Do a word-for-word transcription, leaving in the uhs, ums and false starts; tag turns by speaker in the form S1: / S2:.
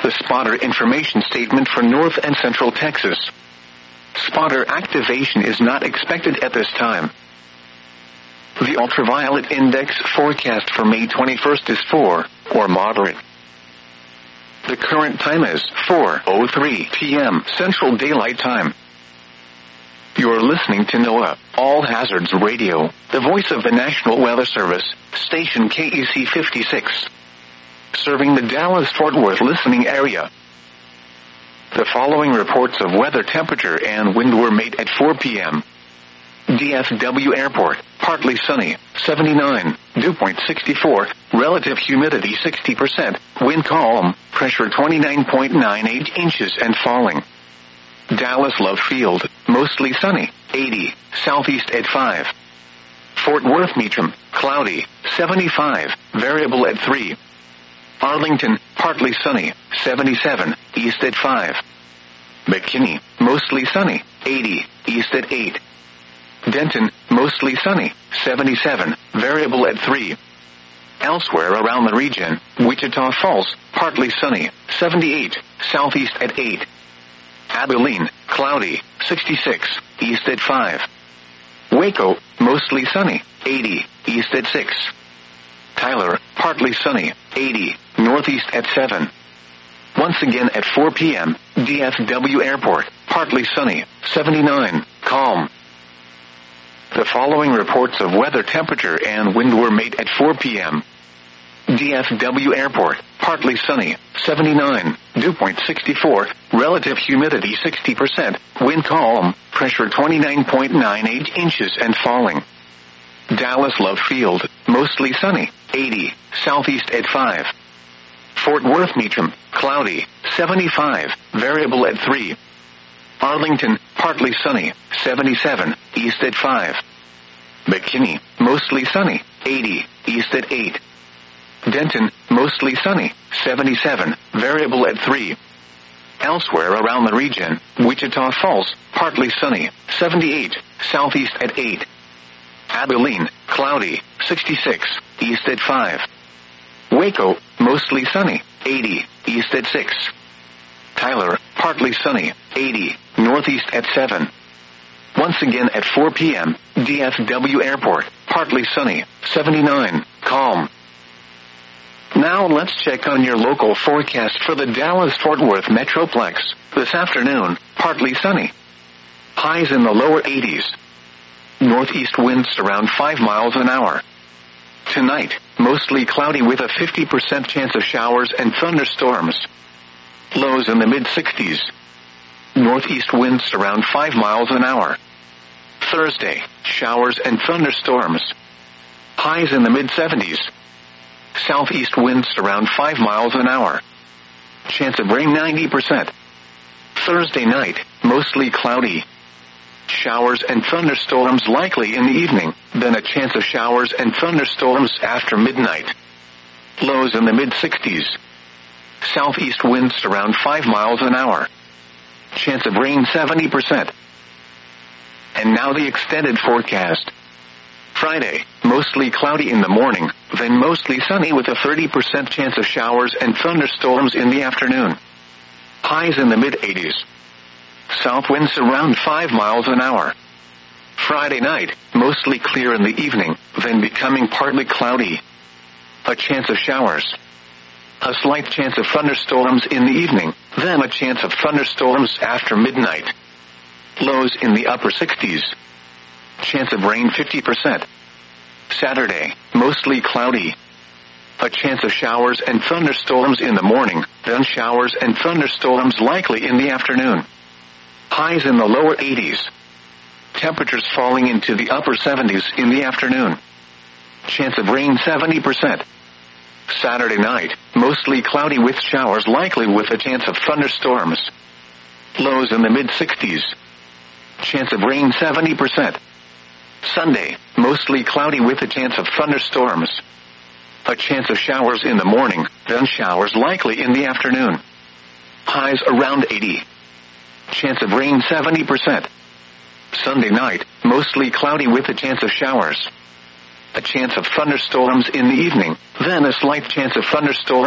S1: the spotter information statement for North and Central Texas. Spotter activation is not expected at this time. The ultraviolet index forecast for May twenty-first is four, or moderate. The current time is four oh three p.m. Central Daylight Time. You're listening to NOAA, All Hazards Radio, the voice of the National Weather Service, station K E C fifty-six. Serving the Dallas-Fort Worth listening area. The following reports of weather temperature and wind were made at four p.m. D F W Airport, partly sunny, seventy-nine, dew point sixty-four, relative humidity sixty percent, wind calm, pressure twenty-nine point nine eight inches and falling. Dallas Love Field, mostly sunny, eighty, southeast at five. Fort Worth Meacham, cloudy, seventy-five, variable at three. Arlington, partly sunny, seventy-seven, east at five. McKinney, mostly sunny, eighty, east at eight. Denton, mostly sunny, seventy-seven, variable at three. Elsewhere around the region, Wichita Falls, partly sunny, seventy-eight, southeast at eight. Abilene, cloudy, sixty-six, east at five. Waco, mostly sunny, eighty, east at six. Tyler, partly sunny, eighty, northeast at seven. Once again at four p.m., D F W Airport, partly sunny, seventy-nine, calm. The following reports of weather temperature and wind were made at four p.m. D F W Airport, partly sunny, seventy-nine, dew point sixty-four, relative humidity sixty percent, wind calm, pressure twenty-nine point nine eight inches and falling. Dallas Love Field, mostly sunny, eighty, southeast at five. Fort Worth Meacham, cloudy, seventy-five, variable at three. Arlington, partly sunny, seventy-seven, east at five. McKinney, mostly sunny, eighty, east at eight. Denton, mostly sunny, seventy-seven, variable at three. Elsewhere around the region, Wichita Falls, partly sunny, seventy-eight, southeast at eight. Abilene, cloudy, sixty-six, east at five. Waco, mostly sunny, eighty, east at six. Tyler, partly sunny, eighty, northeast at seven. Once again at four p.m., D F W Airport, partly sunny, seventy-nine, calm. Now let's check on your local forecast for the Dallas-Fort Worth Metroplex. This afternoon, partly sunny. Highs in the lower eighties. Northeast winds around five miles an hour. Tonight, mostly cloudy with a fifty percent chance of showers and thunderstorms. Lows in the mid-sixties. Northeast winds around five miles an hour. Thursday, showers and thunderstorms. Highs in the mid-seventies. Southeast winds around five miles an hour. Chance of rain ninety percent. Thursday night, mostly cloudy. Showers and thunderstorms likely in the evening, then a chance of showers and thunderstorms after midnight. Lows in the mid-sixties. Southeast winds around five miles an hour. Chance of rain seventy percent. And now the extended forecast. Friday, mostly cloudy in the morning, then mostly sunny with a thirty percent chance of showers and thunderstorms in the afternoon. Highs in the mid-eighties. South winds around five miles an hour. Friday night, mostly clear in the evening, then becoming partly cloudy. A chance of showers. A slight chance of thunderstorms in the evening, then a chance of thunderstorms after midnight. Lows in the upper sixties. Chance of rain fifty percent. Saturday, mostly cloudy. A chance of showers and thunderstorms in the morning, then showers and thunderstorms likely in the afternoon. Highs in the lower eighties. Temperatures falling into the upper seventies in the afternoon. Chance of rain seventy percent. Saturday night, mostly cloudy with showers likely with a chance of thunderstorms. Lows in the mid-sixties. Chance of rain seventy percent. Sunday, mostly cloudy with a chance of thunderstorms. A chance of showers in the morning, then showers likely in the afternoon. Highs around eighty. Chance of rain seventy percent. Sunday night, mostly cloudy with a chance of showers. A chance of thunderstorms in the evening, then a slight chance of thunderstorms